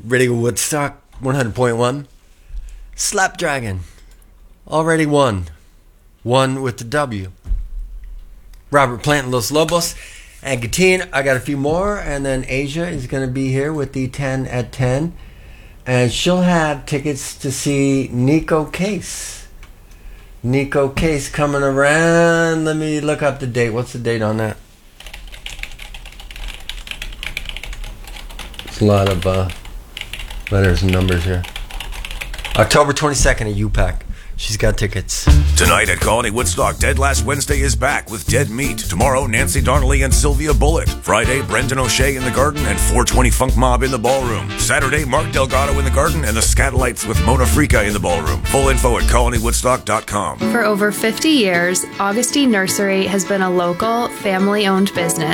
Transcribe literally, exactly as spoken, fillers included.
Radio Woodstock one hundred point one. Slapdragon already won. One with the W. Robert Plant and Los Lobos. And Gatine, I got a few more. And then Asia is going to be here with the ten at ten. And she'll have tickets to see Nico Case. Nico Case coming around. Let me look up the date. What's the date on that? It's a lot of uh, letters and numbers here. October twenty-second at U PAC. She's got tickets. Tonight at Colony Woodstock, Dead Last Wednesday is back with Dead Meat. Tomorrow, Nancy Donnelly and Sylvia Bullitt. Friday, Brendan O'Shea in the Garden and four twenty Funk Mob in the Ballroom. Saturday, Mark Delgado in the Garden and the Scatolites with Mona Frica in the Ballroom. Full info at colony woodstock dot com. For over fifty years, Augustine Nursery has been a local, family-owned business.